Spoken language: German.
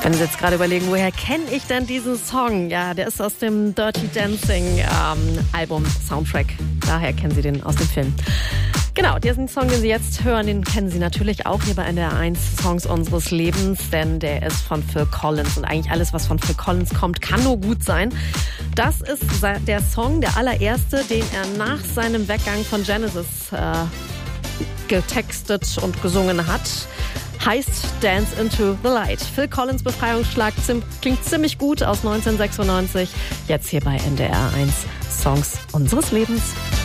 Wenn Sie jetzt gerade überlegen, woher kenne ich denn diesen Song? Ja, der ist aus dem Dirty Dancing Album, Soundtrack. Daher kennen Sie den aus dem Film. Genau, diesen Song, den Sie jetzt hören, den kennen Sie natürlich auch hier bei NDR 1 Songs unseres Lebens, denn der ist von Phil Collins und eigentlich alles, was von Phil Collins kommt, kann nur gut sein. Das ist der Song, der allererste, den er nach seinem Weggang von Genesis getextet und gesungen hat. Heißt Dance into the Light. Phil Collins Befreiungsschlag klingt ziemlich gut aus 1996. Jetzt hier bei NDR 1 Songs unseres Lebens.